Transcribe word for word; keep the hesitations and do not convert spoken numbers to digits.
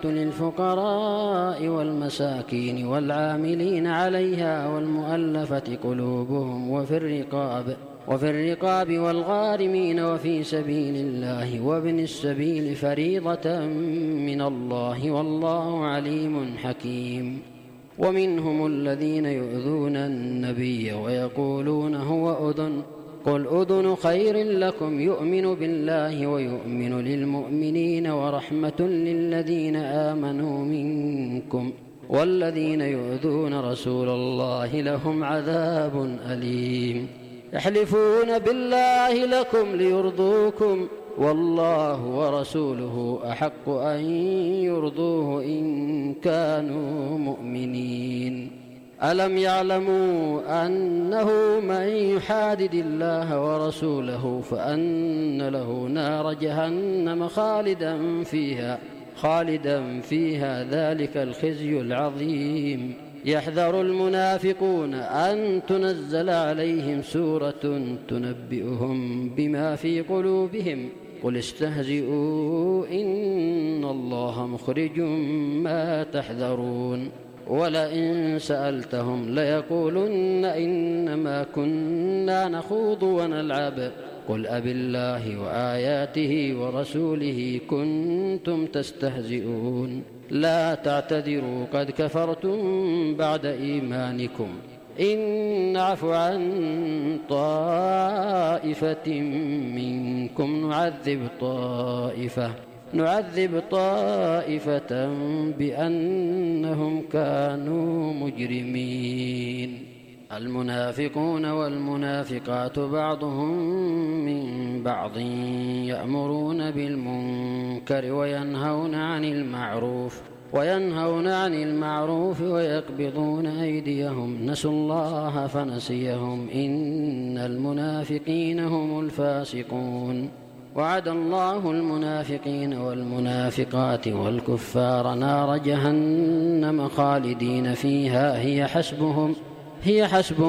للفقراء والمساكين والعاملين عليها والمؤلفة قلوبهم وفي الرقاب وفي الرقاب والغارمين وفي سبيل الله وابن السبيل فريضة من الله والله عليم حكيم. ومنهم الذين يؤذون النبي ويقولون هو أذن قل أذن خير لكم يؤمن بالله ويؤمن للمؤمنين ورحمة للذين آمنوا منكم والذين يؤذون رسول الله لهم عذاب أليم. يحلفون بالله لكم ليرضوكم والله ورسوله أحق أن يرضوه إن كانوا مؤمنين. ألم يعلموا أنه من يحادد الله ورسوله فأن له نار جهنم خالدا فيها خالدا فيها ذلك الخزي العظيم. يحذر المنافقون أن تنزل عليهم سورة تنبئهم بما في قلوبهم قل استهزئوا إن الله مخرج ما تحذرون. ولئن سألتهم ليقولن إنما كنا نخوض ونلعب قل أبالله وآياته ورسوله كنتم تستهزئون لا تعتذروا قد كفرتم بعد إيمانكم إن نعف عن طائفة منكم نعذب طائفة نعذب طائفة بأنهم كانوا مجرمين. المنافقون والمنافقات بعضهم من بعض يأمرون بالمنكر وينهون عن المعروف وينهون عن المعروف ويقبضون أيديهم نسوا الله فنسيهم إن المنافقين هم الفاسقون. وعد الله المنافقين والمنافقات والكفار نار جهنم خالدين فيها هي حسبهم هي حسبهم